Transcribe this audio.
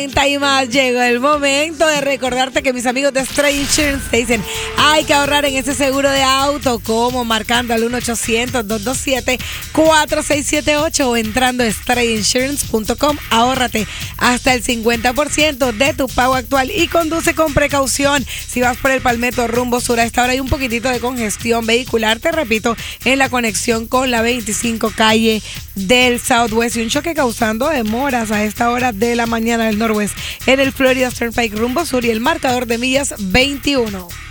40 y más. Llegó el momento de recordarte que mis amigos de Stray Insurance te dicen hay que ahorrar en ese seguro de auto, como marcando al 1-800-227-4678 o entrando a strayinsurance.com. Ahórrate hasta el 50% de tu pago actual y conduce con precaución. Si vas por el Palmetto rumbo sur, a esta hora hay un poquitito de congestión vehicular, te repito, en la conexión con la 25 calle del Southwest y un choque causando demoras a esta hora de la mañana del Northwest en el Florida Turnpike rumbo sur y el marcador de millas 21.